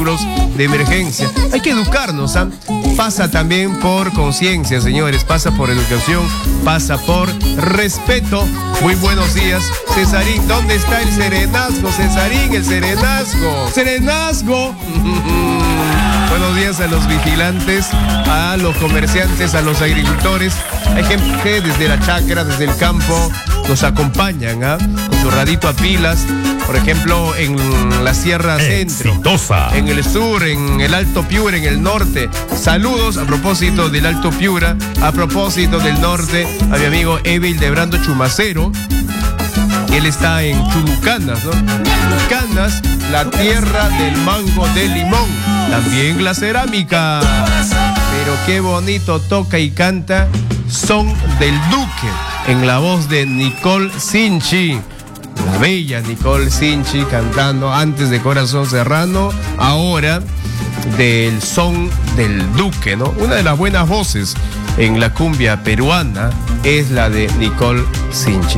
de emergencia. Hay que educarnos, ¿ah? Pasa también por conciencia, señores, pasa por educación, pasa por respeto. Muy buenos días, Cesarín. ¿Dónde está el serenazgo, Cesarín? El serenazgo. ¡Serenazgo! Buenos días a los vigilantes, a los comerciantes, a los agricultores. Hay gente que desde la chacra, desde el campo, nos acompañan, ¿ah? Con su radito a pilas. Por ejemplo, en la Sierra Centro, en el sur, en el Alto Piura, en el norte. Saludos a propósito del Alto Piura, a propósito del norte, a mi amigo Evil de Brando Chumacero. Él está en Chulucanas, ¿no? Chulucanas, la tierra del mango de limón. También la cerámica. Pero qué bonito toca y canta Son del Duque, en la voz de Nicole Sinchi. La bella Nicole Sinchi cantando antes de Corazón Serrano, ahora del Son del Duque, ¿no? Una de las buenas voces en la cumbia peruana es la de Nicole Sinchi.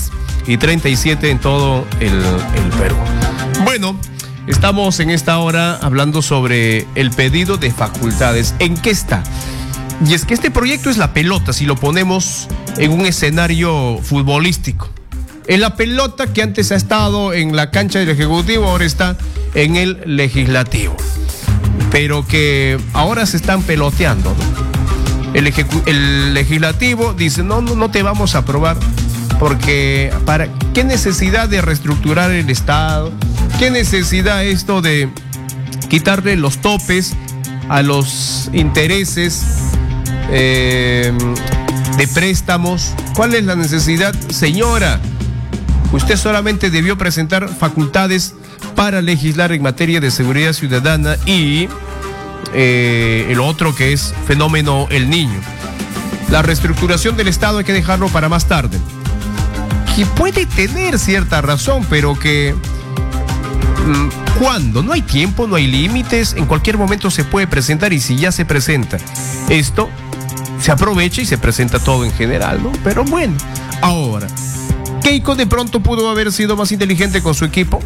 3:37 en todo el Perú. Bueno, estamos en esta hora hablando sobre el pedido de facultades. ¿En qué está? Y es que este proyecto es la pelota, si lo ponemos en un escenario futbolístico. En la pelota que antes ha estado en la cancha del Ejecutivo, ahora está en el Legislativo. Pero que ahora se están peloteando, ¿no? El Legislativo dice, no te vamos a aprobar, porque ¿para qué necesidad de reestructurar el Estado? ¿Qué necesidad esto de quitarle los topes a los intereses de préstamos? ¿Cuál es la necesidad, señora? Usted solamente debió presentar facultades para legislar en materia de seguridad ciudadana y el otro que es fenómeno El Niño. La reestructuración del Estado hay que dejarlo para más tarde. Que puede tener cierta razón, pero que ¿cuándo? No hay tiempo, no hay límites, en cualquier momento se puede presentar y si ya se presenta esto, se aprovecha y se presenta todo en general, ¿no? Pero bueno, ahora, Keiko de pronto pudo haber sido más inteligente con su equipo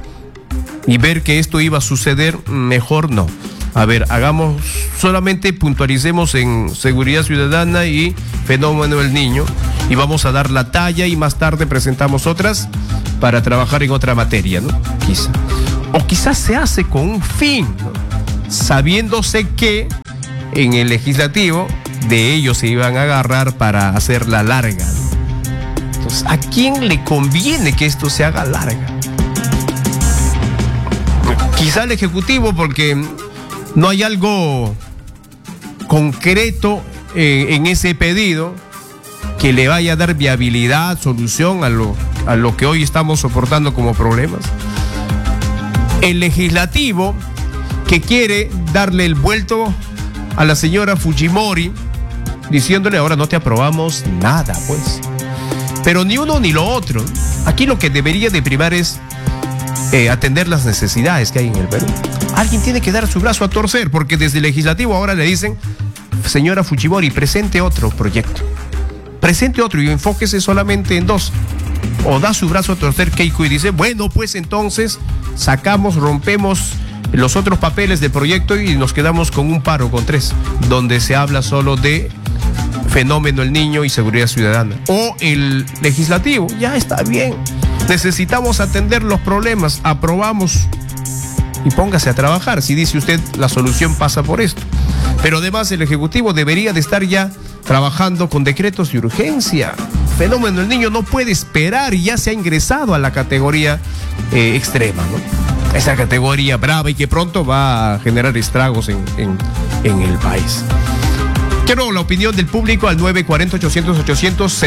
y ver que esto iba a suceder, mejor no. A ver, solamente puntualicemos en seguridad ciudadana y fenómeno El Niño y vamos a dar la talla y más tarde presentamos otras para trabajar en otra materia, ¿no? Quizá. O quizás se hace con un fin, ¿no? Sabiéndose que en el legislativo de ellos se iban a agarrar para hacer la larga, ¿no? Entonces, ¿a quién le conviene que esto se haga larga? Quizá el Ejecutivo, porque no hay algo concreto en ese pedido que le vaya a dar viabilidad, solución a lo que hoy estamos soportando como problemas. El Legislativo, que quiere darle el vuelto a la señora Fujimori, diciéndole ahora no te aprobamos nada, pues. Pero ni uno ni lo otro. Aquí lo que debería de primar es atender las necesidades que hay en el Perú. Alguien tiene que dar su brazo a torcer, porque desde el Legislativo ahora le dicen, señora Fujimori, presente otro proyecto. Presente otro y enfóquese solamente en dos. O da su brazo a torcer Keiko y dice, bueno, pues entonces rompemos los otros papeles del proyecto y nos quedamos con un paro, con 3, donde se habla solo de fenómeno El Niño y seguridad ciudadana. O el Legislativo, ya está bien. Necesitamos atender los problemas, aprobamos y póngase a trabajar. Si dice usted, la solución pasa por esto. Pero además el Ejecutivo debería de estar ya trabajando con decretos de urgencia. Fenómeno El Niño no puede esperar y ya se ha ingresado a la categoría extrema, ¿no? Esa categoría brava y que pronto va a generar estragos en el país. Quiero la opinión del público al 940-800-800,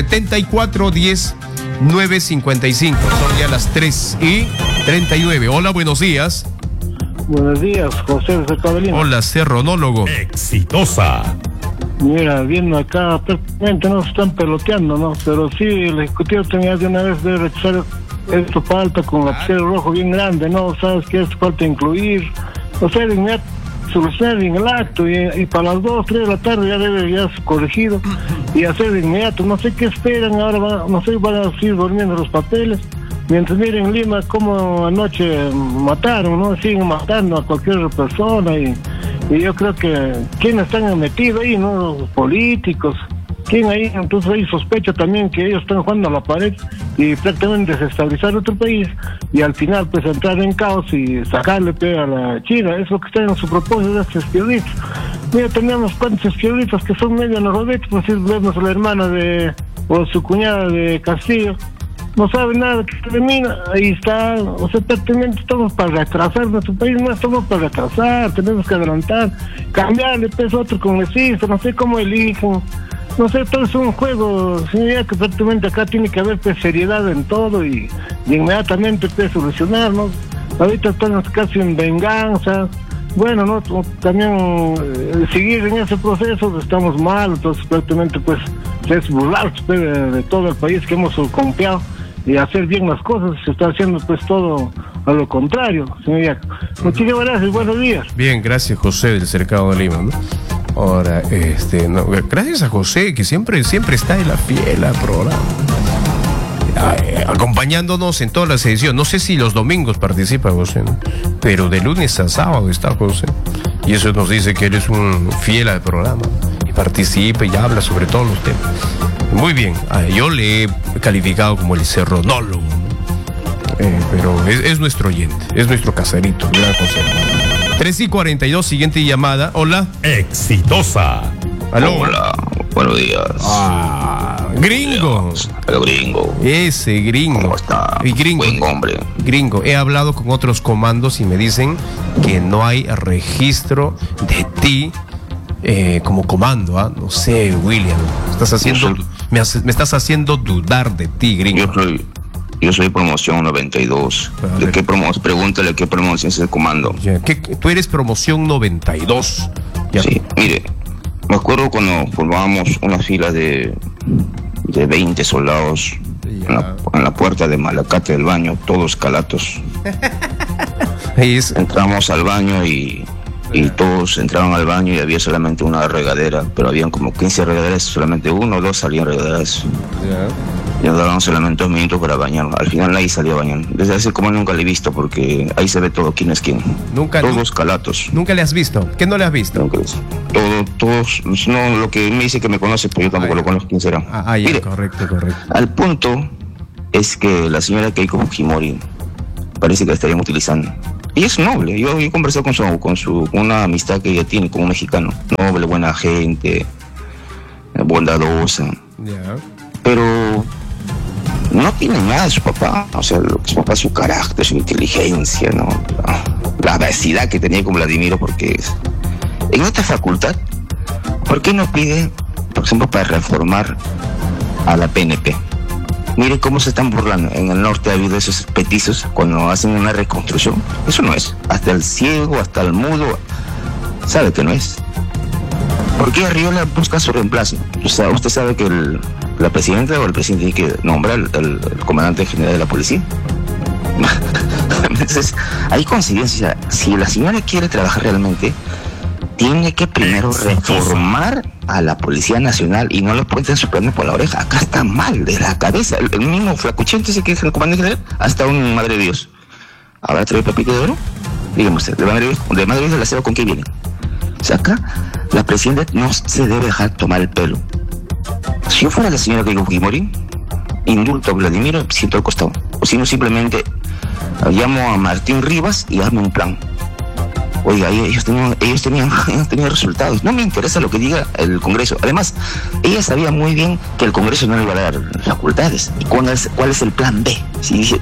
7410-955. Son ya las 3:39. Hola, buenos días. Buenos días, José de Cabelín. Hola, Cerronólogo. Exitosa. Mira, viendo acá, prácticamente no se están peloteando, ¿no? Pero sí, el Ejecutivo tenía de una vez de rechazar esto falta con lapicero rojo bien grande, ¿no? Sabes que esto falta incluir, o sea, de inmediato solucionar en el acto y para las 2, 3 de la tarde ya debe ya corregido y hacer de inmediato. No sé qué esperan ahora, no sé, van a seguir durmiendo los papeles. Mientras miren en Lima como anoche mataron, ¿no? Siguen matando a cualquier persona y yo creo que ¿quiénes están metidos ahí, no? Los políticos. ¿Quién ahí? Entonces ahí sospecho también que ellos están jugando a la pared y prácticamente desestabilizar otro país y al final pues entrar en caos y sacarle a la China. Es lo que está en su propósito de estos izquierdistas. Mira, tenemos cuantos izquierdistas que son medio analfabetos, pues si vemos a la hermana o su cuñada de Castillo, no sabe nada que termina, ahí está, o sea, prácticamente estamos para retrasar nuestro país, no estamos para retrasar, tenemos que adelantar, cambiarle pues a otro congresista, no sé cómo eligen. No sé, todo es un juego, señoría, que prácticamente acá tiene que haber pues, seriedad en todo y inmediatamente pues, solucionar, ¿no? Ahorita estamos casi en venganza, bueno, ¿no? También seguir en ese proceso, estamos mal, entonces prácticamente pues es burlarse pues, de todo el país que hemos confiado y hacer bien las cosas, se está haciendo pues todo a lo contrario, señoría. Muchísimas gracias, buenos días. Bien, gracias José del Cercado de Lima, ¿no? Ahora, no, gracias a José, que siempre está en la fiel al programa, acompañándonos en todas las ediciones. No sé si los domingos participa José, ¿no? Pero de lunes a sábado está José. Y eso nos dice que eres un fiel al programa. Y participa y habla sobre todos los temas. Muy bien, yo le he calificado como el cerronólogo, ¿no? Pero es nuestro oyente, es nuestro caserito, gran José. 3:42, siguiente llamada. Hola. Exitosa. ¿Aló? Hola, buenos días. Gringo. El gringo. Ese gringo. ¿Cómo está? Y gringo. Buen hombre. Gringo, he hablado con otros comandos y me dicen que no hay registro de ti como comando, ¿ah? No sé, William. Me estás haciendo dudar de ti, gringo. Yo soy promoción 92. ¿De qué promoción? Pregúntale qué promoción es el comando. Tú eres promoción 92. Ya. Sí, mire, me acuerdo cuando formábamos una fila de 20 soldados en la puerta de Malacate del baño, todos calatos. Entramos al baño y todos entraban al baño y había solamente una regadera, pero habían como 15 regaderas, solamente uno o dos salían regaderas. Y nos daban solamente 2 minutos para bañarnos. Al final nadie salía a bañar. Desde ese como nunca le he visto, porque ahí se ve todo quién es quién. Todos calatos. ¿Nunca le has visto? ¿Qué no le has visto? Nunca. Todos, no, lo que me dice que me conoce, pues yo tampoco lo conozco quién será. Mire, correcto. Al punto es que la señora Keiko Fujimori parece que la estarían utilizando. Y es noble. Yo he conversado con una amistad que ella tiene como mexicano. Noble, buena gente, bondadosa. Pero no tiene nada de su papá, o sea, su papá, su carácter, su inteligencia, ¿no? La veracidad que tenía con Vladimiro, porque en esta facultad, ¿por qué no pide, por ejemplo, para reformar a la PNP? Mire cómo se están burlando. En el norte ha habido esos petizos cuando hacen una reconstrucción. Eso no es. Hasta el ciego, hasta el mudo, sabe que no es. ¿Por qué Arriola busca su reemplazo? O sea, usted sabe que la presidenta o el presidente tiene que nombrar el comandante general de la policía. Entonces, hay coincidencia. Si la señora quiere trabajar realmente, tiene que primero reformar a la Policía Nacional y no lo pueden sorprender por la oreja. Acá está mal de la cabeza. El mismo flacuchente ese que es el comandante general, hasta un madre de Dios. ¿Ahora trae papito de oro? Dígame usted, ¿de madre de Dios del acero con qué viene? O sea, acá la presidenta no se debe dejar tomar el pelo. Si yo fuera la señora Keiko Fujimori, indulto a Vladimiro, siento al costado. O si no, simplemente llamo a Martín Rivas y hazme un plan. Oiga, ellos tenían resultados. No me interesa lo que diga el Congreso. Además, ella sabía muy bien que el Congreso no le iba a dar facultades. ¿Y cuál es el plan B? Si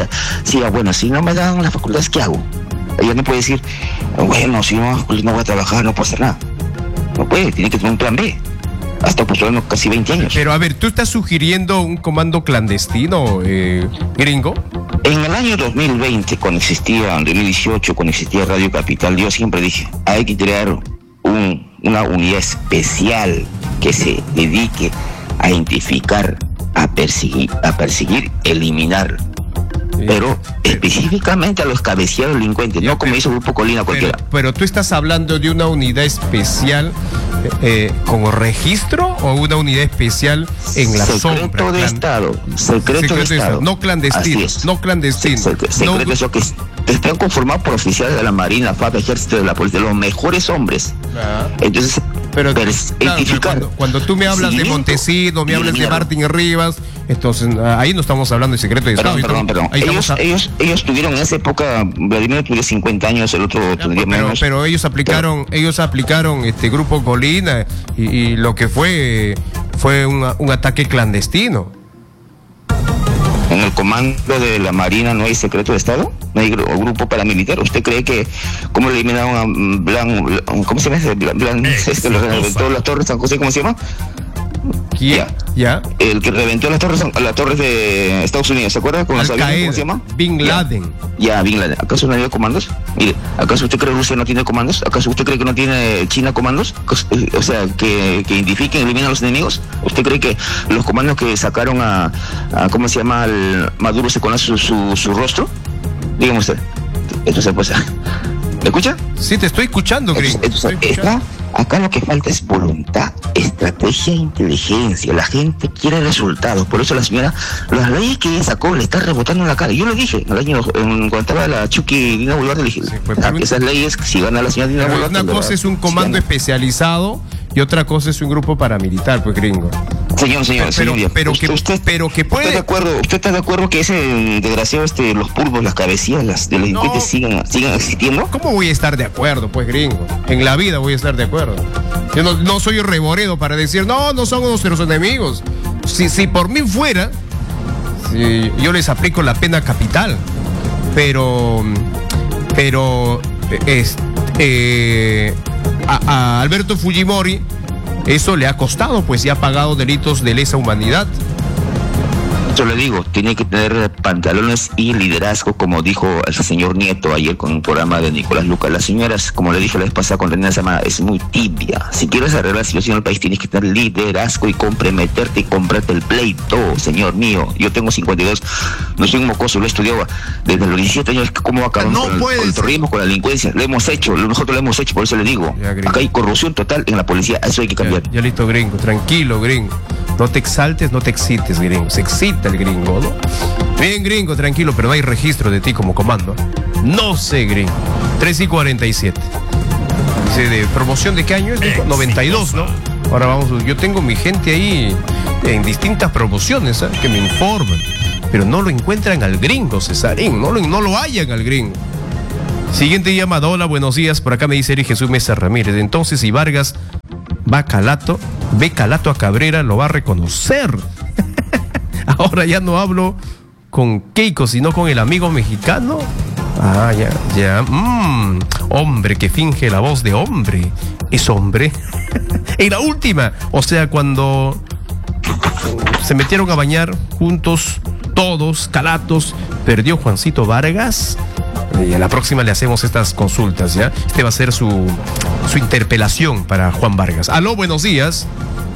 no me dan las facultades, ¿qué hago? Ella no puede decir, bueno, si no voy a trabajar, no puedo hacer nada. No puede, tiene que tener un plan B. Hasta postulando casi 20 años. Pero a ver, ¿tú estás sugiriendo un comando clandestino, gringo? En el año 2020, cuando existía, en 2018, cuando existía Radio Capital, yo siempre dije, hay que crear una unidad especial que se dedique a identificar, a perseguir, eliminar pero específicamente a los cabecillas delincuentes, no como hizo el Grupo Colina cualquiera. Pero tú estás hablando de una unidad especial con registro o una unidad especial en la sombra. Secreto de Estado. No clandestino. No clandestino. Secreto es lo que están conformados por oficiales de la Marina, FAP, Ejército, de la Policía, los mejores hombres. Entonces, pero cuando tú me hablas de Montesinos, me hablas de Martín Rivas, entonces ahí no estamos hablando de secreto de Estado. Perdón. Ellos tuvieron en esa época, Vladimir tuviera 50 años, el otro tendría menos. Pero ellos aplicaron este Grupo Colina y lo que fue un ataque clandestino. ¿En el comando de la Marina no hay secreto de Estado? ¿No hay grupo paramilitar? ¿Usted cree que cómo le eliminaron a Blan, ¿cómo se llama ese? Blan, lo reventó la Torre San José, ¿cómo se llama? ¿Quién? ¿Ya? El que reventó las torres de Estados Unidos, ¿se acuerda? Con los aviones, ¿cómo se llama? Bin Laden. Ya, Bin Laden. ¿Acaso no había comandos? Mire, ¿acaso usted cree que Rusia no tiene comandos? ¿Acaso usted cree que no tiene China comandos? O sea, que identifiquen, eliminen a los enemigos. ¿Usted cree que los comandos que sacaron a ¿cómo se llama? Al Maduro se conoce su rostro? Dígame usted. Entonces, pues, ¿me escucha? Sí, te estoy escuchando, Gringo. Acá lo que falta es voluntad, estrategia e inteligencia. La gente quiere resultados. Por eso la señora, las leyes que ella sacó le está rebotando en la cara. Yo le dije, cuando estaba la Chucky Dina Boluarte, le dije, esas leyes, si gana la señora Dina Boluarte... Una cosa es un comando especializado y otra cosa es un grupo paramilitar, pues, Gringo. Señor, pero que puede... ¿Usted está de acuerdo que ese desgraciado, los pulvos, las cabecillas, las delincuentes sigan existiendo? ¿Cómo voy a estar de acuerdo, pues, Gringo? En la vida voy a estar de acuerdo. Yo no soy reboredo para decir, no son nuestros enemigos. Si por mí fuera, yo les aplico la pena capital. Pero a Alberto Fujimori eso le ha costado, pues, y ha pagado delitos de lesa humanidad. Yo le digo, tiene que tener pantalones y liderazgo, como dijo el señor Nieto ayer con un programa de Nicolás Lucas. Las señoras, como le dije la vez pasada con Reina Samana, es muy tibia. Si quieres arreglar la situación del país, tienes que tener liderazgo y comprometerte y comprarte el pleito, señor mío. Yo tengo 52, no soy un mocoso, lo he estudiado desde los 17 años. ¿Cómo va a acabar con el terrorismo, con la delincuencia? Lo hemos hecho, nosotros lo hemos hecho, por eso le digo. Acá hay corrupción total en la policía, eso hay que cambiar. Ya listo, Gringo, tranquilo, Gringo. No te exaltes, no te excites, Gringo. Se excita el Gringo, ¿no? Bien, Gringo, tranquilo, pero no hay registro de ti como comando. No sé, Gringo. 3:47. Dice, ¿de promoción de qué año es? 92, ¿no? Ahora vamos, yo tengo mi gente ahí en distintas promociones, ¿eh? Que me informan. Pero no lo encuentran al Gringo, Cesarín. No lo hallan al Gringo. Siguiente llamada. Hola, buenos días. Por acá me dice Eric Jesús Mesa Ramírez. Entonces, si Vargas ve Calato a Cabrera, lo va a reconocer. Ahora ya no hablo con Keiko, sino con el amigo mexicano. Ya. Hombre que finge la voz de hombre. Es hombre. Y la última, o sea, cuando se metieron a bañar juntos, todos, Calatos, perdió Juancito Vargas. Y a la próxima le hacemos estas consultas, ¿ya? Este va a ser su interpelación para Juan Vargas. Aló, buenos días.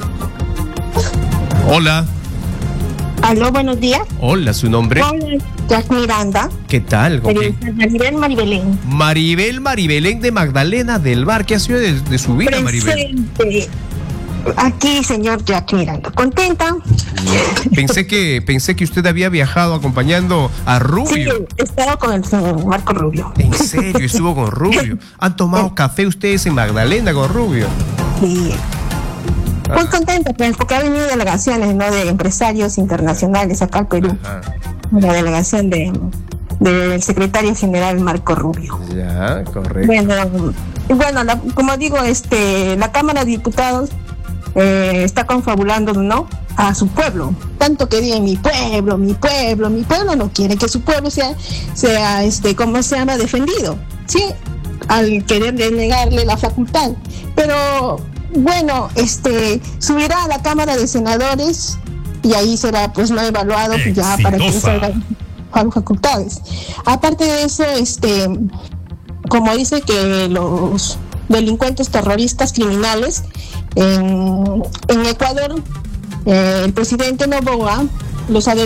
Hola. Aló, buenos días. Hola, ¿su nombre? Hola, Jack Miranda. ¿Qué tal? Maribel Maribelén. Maribel Maribelén de Magdalena del Bar. ¿Qué ha sido de su vida, Maribel? Aquí, señor Jack Miranda. ¿Contenta? Pensé que usted había viajado acompañando a Rubio. Sí, he estado con el señor Marco Rubio. ¿En serio? Estuvo con Rubio. ¿Han tomado café ustedes en Magdalena con Rubio? Sí. Muy contenta, pues, porque ha venido delegaciones, ¿no? De empresarios internacionales acá al Perú. Una delegación del secretario general Marco Rubio. Ya, correcto. Bueno, como digo, la Cámara de Diputados está confabulando, ¿no? A su pueblo, tanto que dice mi pueblo no quiere que su pueblo sea ¿cómo se llama? Defendido, ¿sí? Al querer negarle la facultad, pero bueno, subirá a la Cámara de Senadores y ahí será, pues, no evaluado, pues, ya para que salgan facultades. Aparte de eso, como dice que los delincuentes terroristas criminales en Ecuador, el presidente Noboa los ha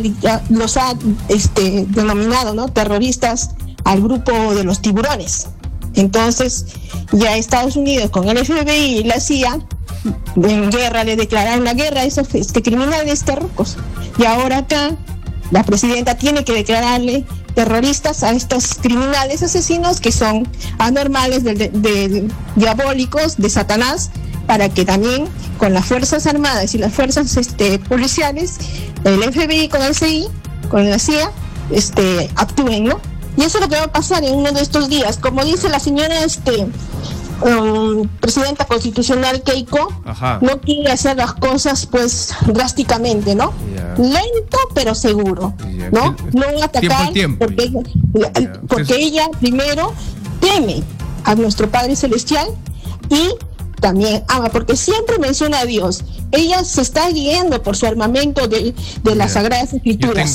denominado, ¿no?, terroristas al grupo de los tiburones. Entonces, ya Estados Unidos con el FBI y la CIA en guerra, le declararon la guerra a esos criminales terrorcos. Y ahora acá la presidenta tiene que declararle terroristas a estos criminales asesinos que son anormales, diabólicos, de Satanás, para que también con las Fuerzas Armadas y las fuerzas policiales, el FBI con el CI, con la CIA, actúen, ¿no? Y eso es lo que va a pasar en uno de estos días. Como dice la señora presidenta constitucional Keiko, no quiere hacer las cosas pues drásticamente, ¿no? Lento pero seguro, ¿no? No atacar tiempo. porque ella primero teme a nuestro Padre Celestial y también ama, porque siempre menciona a Dios. Ella se está guiando por su armamento de las Sagradas Escrituras.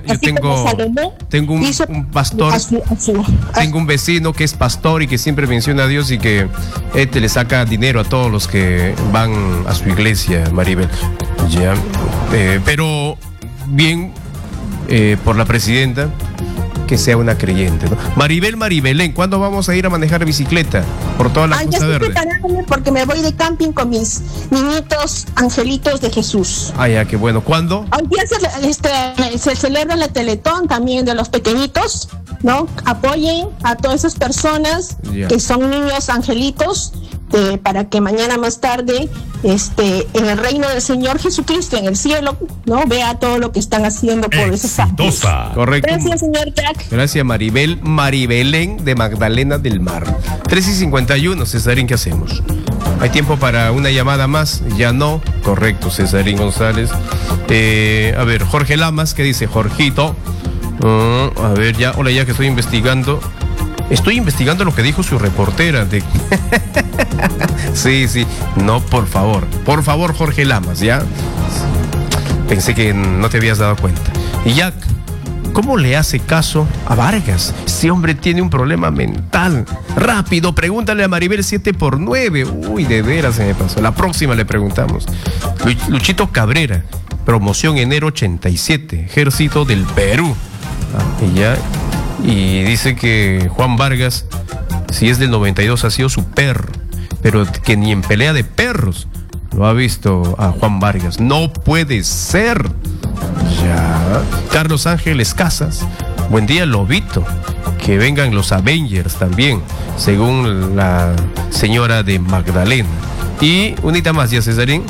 Tengo un pastor, tengo un vecino que es pastor y que siempre menciona a Dios y que le saca dinero a todos los que van a su iglesia, Maribel. Ya, pero bien por la presidenta, que sea una creyente, ¿no? Maribelén, ¿cuándo vamos a ir a manejar bicicleta por toda la Costa Verde? Estoy preparándome porque me voy de camping con mis niñitos angelitos de Jesús. Ya, qué bueno. ¿Cuándo? Hoy día se celebra la Teletón también de los pequeñitos, ¿no? Apoyen a todas esas personas que son niños angelitos, para que mañana más tarde, en el reino del Señor Jesucristo, en el cielo, ¿no?, vea todo lo que están haciendo por esos santos. Correcto. Gracias, señor Jack. Gracias, Maribelén de Magdalena del Mar. 3:51, Cesarín, ¿qué hacemos? ¿Hay tiempo para una llamada más? Ya no. Correcto, Cesarín González. A ver, Jorge Lamas, ¿qué dice? Jorgito. A ver, ya, hola, ya que estoy investigando. Estoy investigando lo que dijo su reportera de... Sí, no, por favor, Jorge Lamas, ¿ya? Pensé que no te habías dado cuenta. Y Jack, ¿cómo le hace caso a Vargas? Ese hombre tiene un problema mental. Rápido, pregúntale a Maribel 7x9. Uy, de veras se me pasó. La próxima le preguntamos. Luchito Cabrera, promoción enero 87, Ejército del Perú. Y ya... Y dice que Juan Vargas, si es del 92, ha sido su perro, pero que ni en pelea de perros lo ha visto a Juan Vargas. No puede ser. Ya. Carlos Ángeles Casas, buen día, Lobito. Que vengan los Avengers también, según la señora de Magdalena. Y unita más, ya, Cesarín.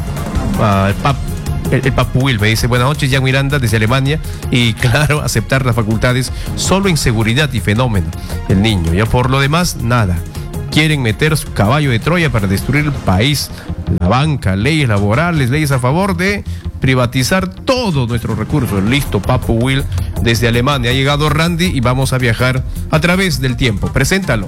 El Papu Will me dice, buenas noches, Jan Miranda, desde Alemania. Y claro, aceptar las facultades solo en seguridad y fenómeno. El niño, ya por lo demás, nada. Quieren meter su caballo de Troya para destruir el país. La banca, leyes laborales, leyes a favor de privatizar todos nuestros recursos. Listo, Papu Will, desde Alemania. Ha llegado Randy y vamos a viajar a través del tiempo. Preséntalo.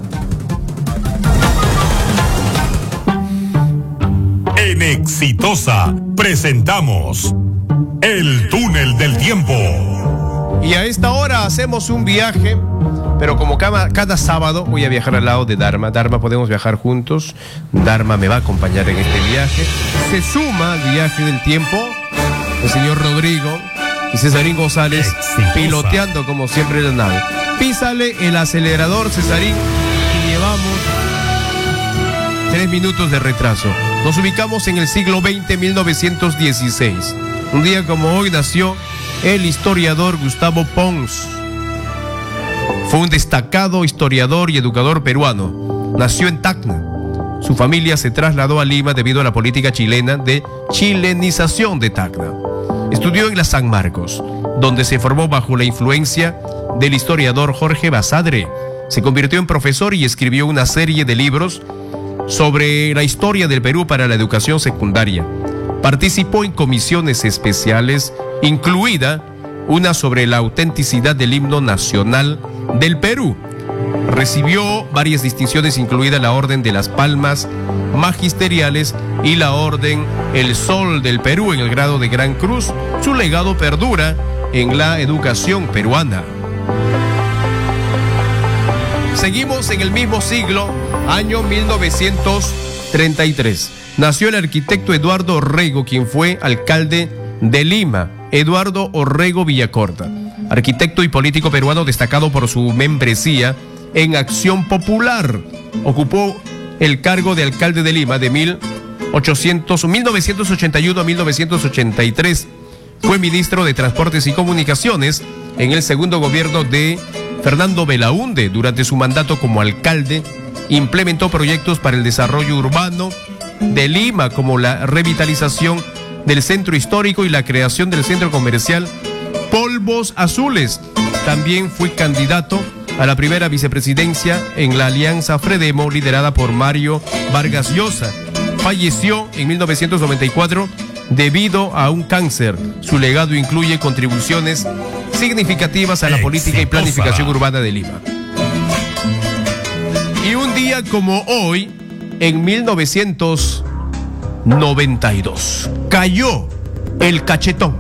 En Exitosa presentamos El Túnel del Tiempo. Y a esta hora hacemos un viaje, pero como cada sábado voy a viajar al lado de Dharma. Dharma, podemos viajar juntos. Dharma me va a acompañar en este viaje. Se suma al viaje del tiempo el señor Rodrigo y Cesarín González, piloteando como siempre la nave. Písale el acelerador, Cesarín, y llevamos 3 minutos de retraso. Nos ubicamos en el siglo XX, 1916. Un día como hoy nació el historiador Gustavo Pons. Fue un destacado historiador y educador peruano. Nació en Tacna. Su familia se trasladó a Lima debido a la política chilena de chilenización de Tacna. Estudió en la San Marcos, donde se formó bajo la influencia del historiador Jorge Basadre. Se convirtió en profesor y escribió una serie de libros sobre la historia del Perú para la educación secundaria. Participó en comisiones especiales, incluida una sobre la autenticidad del himno nacional del Perú. Recibió varias distinciones, incluida la Orden de las Palmas Magisteriales y la Orden El Sol del Perú en el grado de Gran Cruz. Su legado perdura en la educación peruana. Seguimos en el mismo siglo, año 1933. Nació el arquitecto Eduardo Rego, quien fue alcalde de Lima Eduardo Orrego Villacorta, arquitecto y político peruano destacado por su membresía en Acción Popular. Ocupó el cargo de alcalde de Lima de 1981 a 1983. Fue ministro de Transportes y Comunicaciones en el segundo gobierno de Fernando Belaúnde. Durante su mandato como alcalde, implementó proyectos para el desarrollo urbano de Lima, como la revitalización del centro histórico y la creación del centro comercial Polvos Azules. También fue candidato a la primera vicepresidencia en la Alianza Fredemo, liderada por Mario Vargas Llosa. Falleció en 1994 debido a un cáncer. Su legado incluye contribuciones significativas a la política y planificación urbana de Lima. Y un día como hoy, en 1992, cayó el cachetón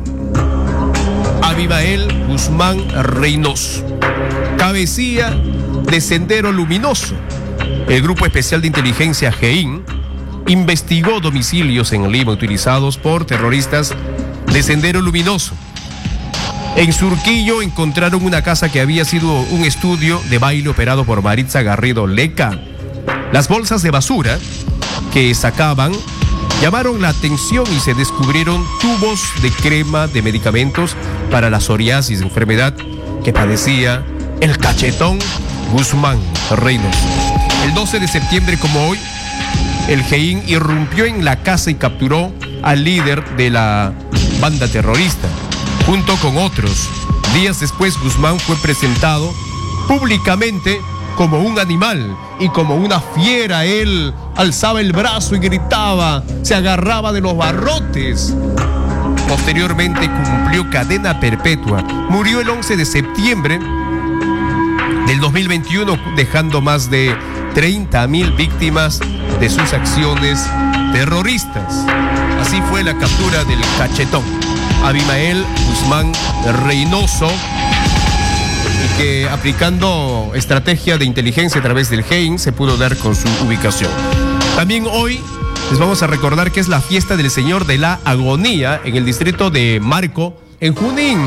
Abimael Guzmán Reynoso, cabecilla de Sendero Luminoso. El Grupo Especial de Inteligencia GEIN investigó domicilios en Lima utilizados por terroristas de Sendero Luminoso. En Surquillo encontraron una casa que había sido un estudio de baile operado por Maritza Garrido Leca. Las bolsas de basura que sacaban llamaron la atención y se descubrieron tubos de crema de medicamentos para la psoriasis, enfermedad que padecía el cachetón Guzmán Reynoso. El 12 de septiembre, como hoy, el GEIN irrumpió en la casa y capturó al líder de la banda terrorista, junto con otros. Días después, Guzmán fue presentado públicamente como un animal y como una fiera. Él alzaba el brazo y gritaba, se agarraba de los barrotes. Posteriormente cumplió cadena perpetua. Murió el 11 de septiembre del 2021, dejando más de 30.000 víctimas de sus acciones terroristas. Así fue la captura del cachetón Abimael Guzmán Reynoso, y que aplicando estrategia de inteligencia a través del GEIN se pudo dar con su ubicación. También hoy les vamos a recordar que es la fiesta del Señor de la Agonía en el distrito de Marco, en Junín,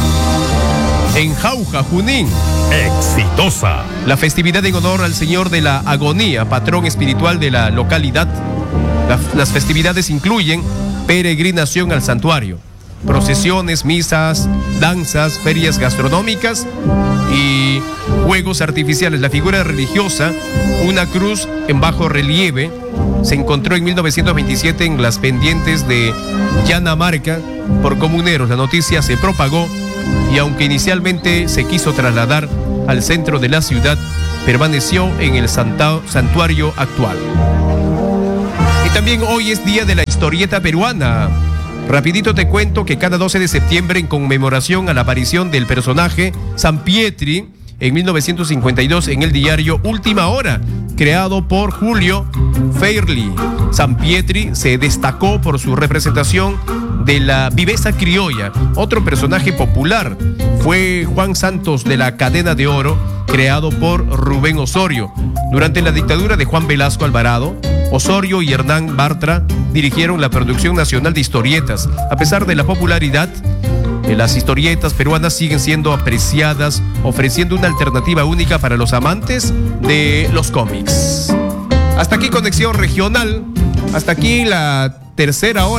en Jauja, Junín. Exitosa. La festividad en honor al Señor de la Agonía, patrón espiritual de la localidad. Las festividades incluyen peregrinación al santuario, procesiones, misas, danzas, ferias gastronómicas y juegos artificiales. La figura religiosa, una cruz en bajo relieve, se encontró en 1927 en las pendientes de Yanamarca por comuneros. La noticia se propagó y aunque inicialmente se quiso trasladar al centro de la ciudad, permaneció en el santuario actual. Y también hoy es día de la historieta peruana. Rapidito te cuento que cada 12 de septiembre, en conmemoración a la aparición del personaje San Pietri en 1952 en el diario Última Hora, creado por Julio Feirli, San Pietri se destacó por su representación de la viveza criolla. Otro personaje popular fue Juan Santos de la Cadena de Oro, creado por Rubén Osorio. Durante la dictadura de Juan Velasco Alvarado, Osorio y Hernán Bartra dirigieron la producción nacional de historietas. A pesar de la popularidad, las historietas peruanas siguen siendo apreciadas, ofreciendo una alternativa única para los amantes de los cómics. Hasta aquí Conexión Regional, hasta aquí la tercera hora.